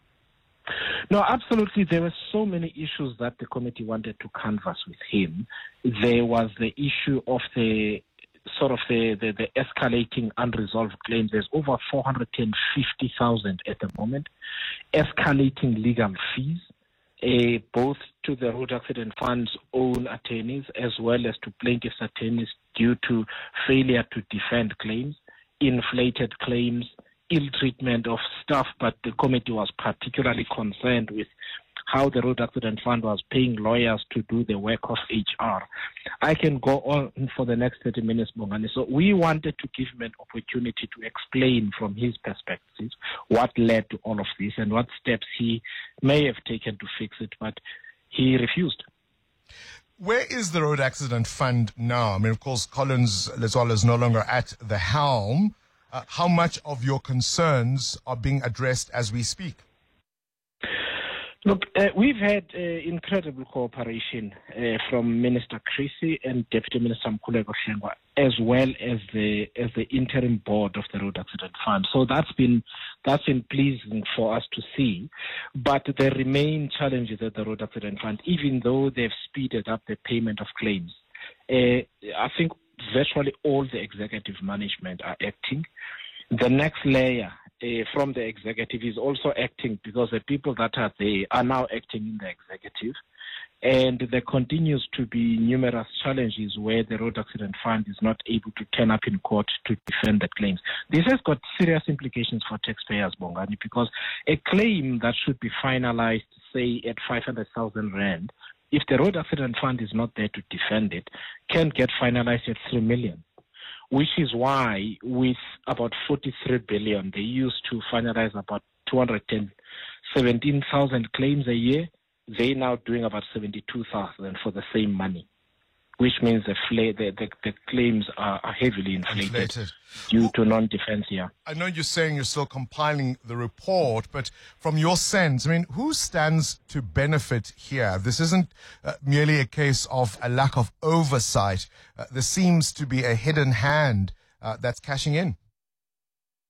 No, absolutely. There were so many issues that the committee wanted to canvass with him. There was the issue of the sort of the, the, the escalating unresolved claims. There's over four hundred fifty thousand at the moment. Escalating legal fees, uh, both to the Road Accident Fund's own attorneys as well as to plaintiffs' attorneys due to failure to defend claims, inflated claims, ill treatment of staff. But the committee was particularly concerned with how the Road Accident Fund was paying lawyers to do the work of H R. I can go on for the next thirty minutes, Bongani. So we wanted to give him an opportunity to explain from his perspective what led to all of this and what steps he may have taken to fix it, but he refused. Where is the Road Accident Fund now? I mean, of course, Collins Leswala is no longer at the helm. Uh, how much of your concerns are being addressed as we speak? Look, uh, we've had uh, incredible cooperation uh, from Minister Creasy and Deputy Minister Mkhuleko Hlengwa, as well as the as the interim board of the Road Accident Fund. So that's been that's been pleasing for us to see. But there remain challenges at the Road Accident Fund, even though they've speeded up the payment of claims. Uh, I think virtually all the executive management are acting. The next layer Uh, from the executive is also acting, because the people that are there are now acting in the executive. And there continues to be numerous challenges where the Road Accident Fund is not able to turn up in court to defend the claims. This has got serious implications for taxpayers, Bongani, because a claim that should be finalized, say, at five hundred thousand rand, if the Road Accident Fund is not there to defend it, can get finalized at three million. Which is why, with about forty-three billion, they used to finalize about two hundred seventeen thousand claims a year. They're now doing about seventy-two thousand for the same money, which means the, fla- the, the, the claims are, are heavily inflated, inflated. due to non-defense here. I know you're saying you're still compiling the report, but from your sense, I mean, who stands to benefit here? This isn't uh, merely a case of a lack of oversight. Uh, there seems to be a hidden hand uh, that's cashing in.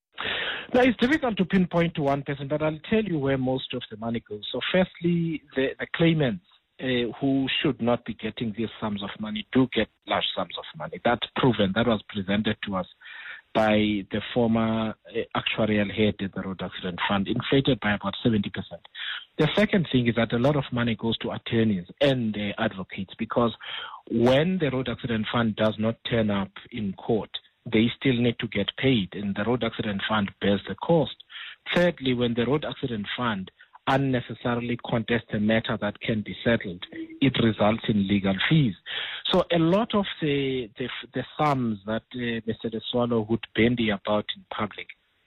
Now, it's difficult to pinpoint to one person, but I'll tell you where most of the money goes. So firstly, the, the claimants uh, who should not be getting these sums of money do get large sums of money. That's proven. That was presented to us by the former uh, actuarial head at the Road Accident Fund, inflated by about seventy percent. The second thing is that a lot of money goes to attorneys and uh, advocates, because when the Road Accident Fund does not turn up in court, they still need to get paid, and the Road Accident Fund bears the cost. Thirdly, when the Road Accident Fund unnecessarily contests a matter that can be settled, it results in legal fees. So a lot of the the, the sums that uh, Mister De Swallow would bandy about in public